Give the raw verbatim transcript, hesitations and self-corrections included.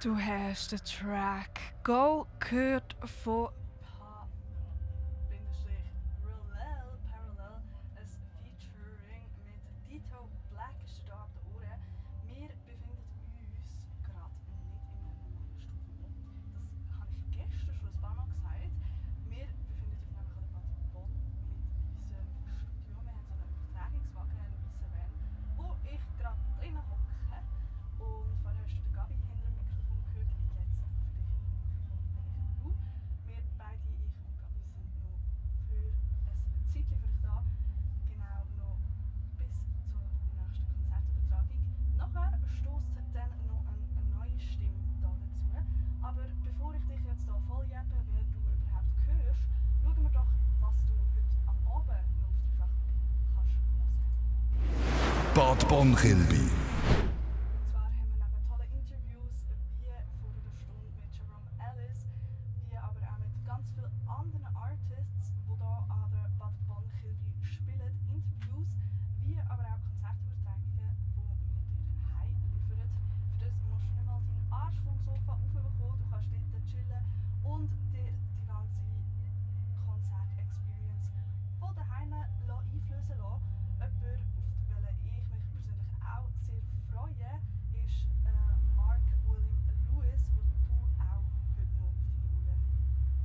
Du hast den Track Go gehört von Parallel, Parallel, ein Featuring mit Dito Black ist da ab der Ohren. Wir befinden uns gerade nicht in einem normalen Studio. Das habe ich gestern schon ein paar Mal gesagt. Wir befinden uns nämlich an der Bad Bonn mit unserem Studio. Wir haben so einen Übertragungswagen, einen weißen Van, wo ich gerade drinnen hocke. Und vorher hast du den Gabi hinter dem Mikrofon gehört, jetzt für dich im Mikrofon bin ich du. Wir beide, ich und Gabi, sind noch für ein Zeitchen für dich da. Genau noch bis zur nächsten Konzertübertragung. Nachher stößt dann noch eine, eine neue Stimme da dazu. Aber bevor ich dich jetzt hier volljappe, wer du überhaupt hörst, schauen wir doch, was du heute am Abend noch auf die Fach kannst hören. Bad Bonn-Kilby.